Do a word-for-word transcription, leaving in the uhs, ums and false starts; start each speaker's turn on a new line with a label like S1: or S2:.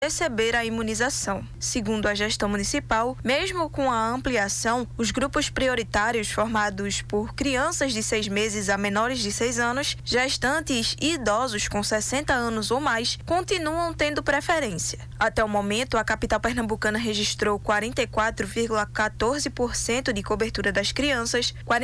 S1: receber a imunização. Segundo a gestão municipal, mesmo com a ampliação, os grupos prioritários formados por crianças de seis meses a menores de seis anos, gestantes e idosos com sessenta anos ou mais, continuam tendo preferência. Até o momento, a capital pernambucana registrou quarenta e quatro vírgula quatorze por cento de cobertura das crianças,